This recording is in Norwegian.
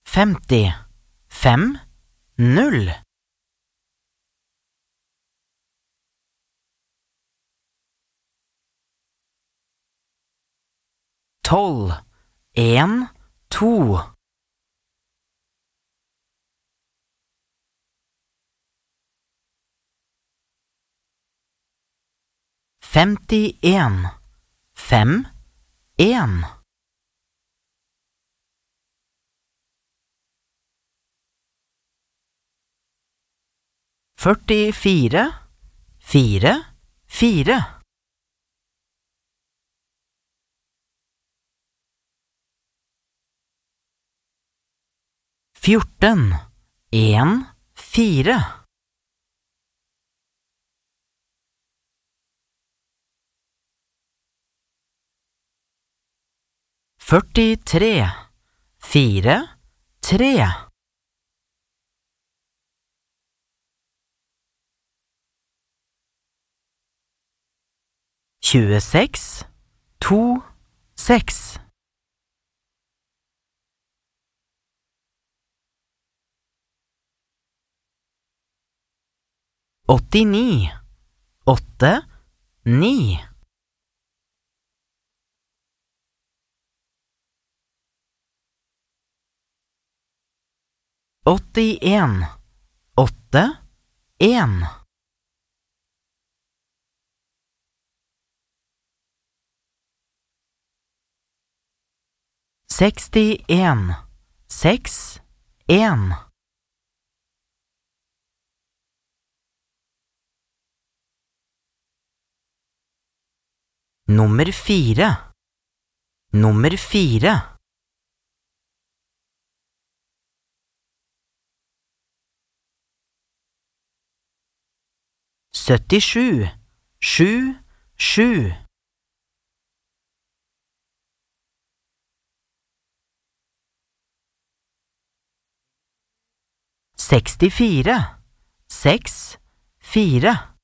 50, 5, 0. 12, 1, 2. 51, 5, 1. 44, 4, 4. 14, 1, 4. 43, 4, 3. 26, 2, 6. 89, 8, 9. 81, 8, 1. 61, 6, 1. Nummer 4. Nummer 4. 77, 7, 7. 64, 6, 4.